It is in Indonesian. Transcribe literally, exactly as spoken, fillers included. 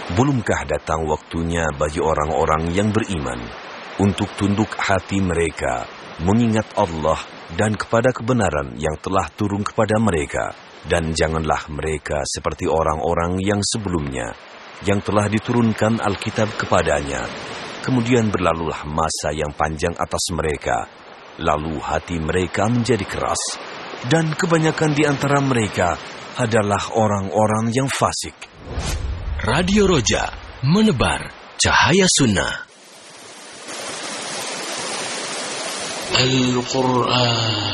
Belumkah datang waktunya bagi orang-orang yang beriman untuk tunduk hati mereka, mengingat Allah dan kepada kebenaran yang telah turun kepada mereka, dan janganlah mereka seperti orang-orang yang sebelumnya, yang telah diturunkan Alkitab kepadanya. Kemudian berlalulah masa yang panjang atas mereka, lalu hati mereka menjadi keras, dan kebanyakan di antara mereka adalah orang-orang yang fasik. Radio Roja, menebar cahaya sunnah. Al-Quran